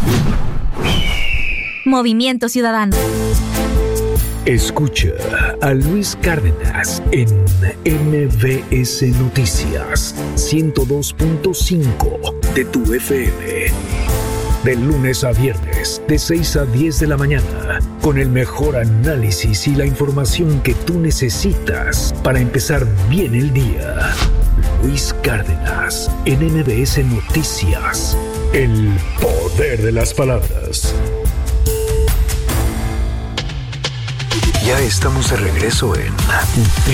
Movimiento Ciudadano. Escucha a Luis Cárdenas en MBS Noticias 102.5 de tu FM. De lunes a viernes, de 6 a 10 de la mañana, con el mejor análisis y la información que tú necesitas para empezar bien el día. Luis Cárdenas en MBS Noticias. El poder de las palabras. Ya estamos de regreso en